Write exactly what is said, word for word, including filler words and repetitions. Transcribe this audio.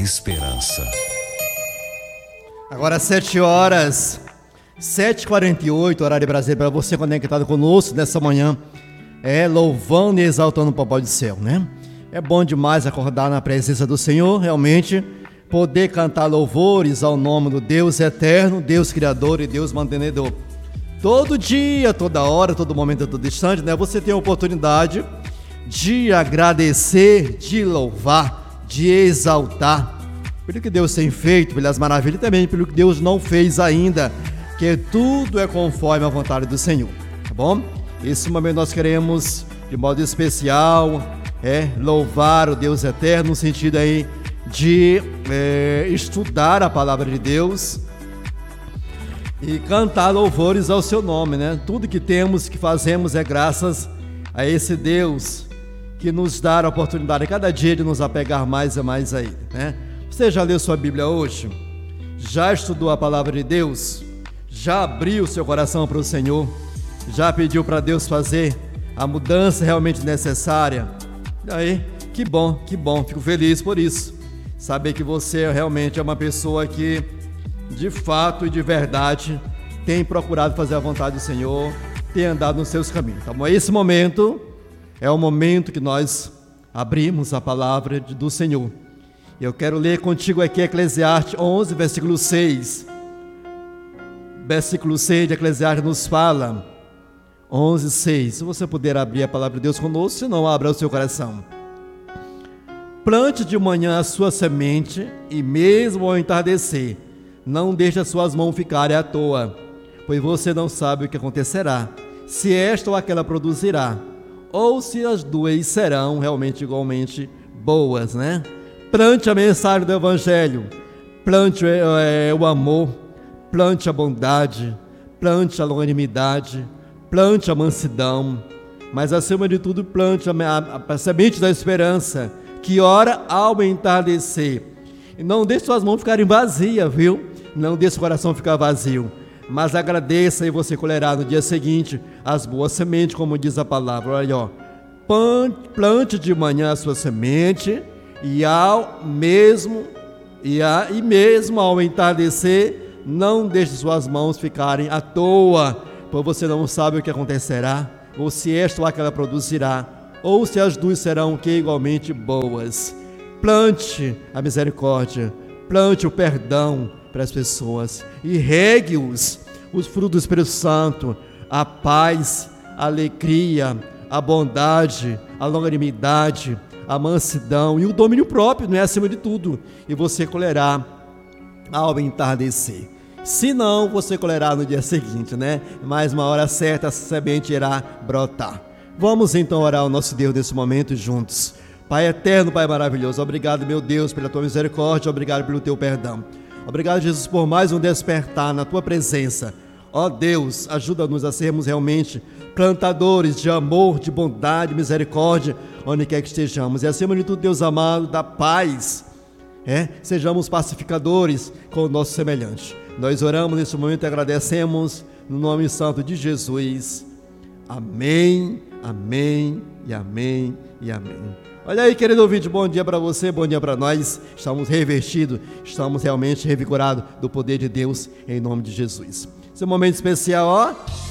esperança. Agora sete horas, sete e quarenta e oito, horário brasileiro, para você conectado conosco nessa manhã, é louvando e exaltando o Papai do Céu, né? É bom demais acordar na presença do Senhor, realmente, poder cantar louvores ao nome do Deus eterno, Deus criador e Deus mantenedor. Todo dia, toda hora, todo momento, todo instante, né? Você tem a oportunidade de agradecer, de louvar, de exaltar pelo que Deus tem feito, pelas maravilhas e também pelo que Deus não fez ainda, que tudo é conforme a vontade do Senhor, tá bom? Esse momento nós queremos, de modo especial, é, louvar o Deus eterno, no sentido aí de é, estudar a palavra de Deus e cantar louvores ao seu nome, né? Tudo que temos, que fazemos é graças a esse Deus que nos dá a oportunidade a cada dia de nos apegar mais e mais a Ele, né? Você já leu sua Bíblia hoje? Já estudou a palavra de Deus? Já abriu seu coração para o Senhor? Já pediu para Deus fazer a mudança realmente necessária? Aí, que bom, que bom, fico feliz por isso. Saber que você realmente é uma pessoa que, de fato e de verdade, tem procurado fazer a vontade do Senhor, tem andado nos seus caminhos. Então, esse momento é o momento que nós abrimos a palavra do Senhor. Eu quero ler contigo aqui Eclesiastes onze, versículo seis. Versículo seis de Eclesiastes nos fala, onze, seis. Se você puder abrir a palavra de Deus conosco, se não, abra o seu coração. Plante de manhã a sua semente, e mesmo ao entardecer, não deixe as suas mãos ficarem à toa, pois você não sabe o que acontecerá, se esta ou aquela produzirá, ou se as duas serão realmente igualmente boas, né? Plante a mensagem do Evangelho, plante é, o amor, plante a bondade, plante a longanimidade, plante a mansidão, mas acima de tudo plante a, a, a semente da esperança, que ora ao entardecer. E não deixe suas mãos ficarem vazias, viu? Não deixe o coração ficar vazio, mas agradeça e você colherá no dia seguinte as boas sementes, como diz a palavra. Olha, ó, plante de manhã a sua semente, e ao mesmo e, a, e mesmo ao entardecer, não deixe suas mãos ficarem à toa, pois você não sabe o que acontecerá, ou se esta ou aquela produzirá, ou se as duas serão que igualmente boas. Plante a misericórdia, plante o perdão para as pessoas e regue-os, os frutos do Espírito Santo, a paz, a alegria, a bondade, a longanimidade, a mansidão e o domínio próprio, não é, acima de tudo, e você colherá ao entardecer. Se não, você colherá no dia seguinte, né? Mais uma hora certa, a semente irá brotar. Vamos então orar ao nosso Deus nesse momento juntos. Pai eterno, Pai maravilhoso, obrigado, meu Deus, pela tua misericórdia, obrigado pelo teu perdão. Obrigado, Jesus, por mais um despertar na tua presença. Ó Deus, ajuda-nos a sermos realmente plantadores de amor, de bondade, misericórdia, onde quer que estejamos. E acima de tudo, Deus amado, da paz, é? Sejamos pacificadores com o nosso semelhante. Nós oramos nesse momento e agradecemos no nome santo de Jesus. Amém, amém e amém e amém. Olha aí, querido ouvinte, bom dia para você, bom dia para nós. Estamos revestidos, estamos realmente revigorados do poder de Deus em nome de Jesus. Esse momento especial, ó.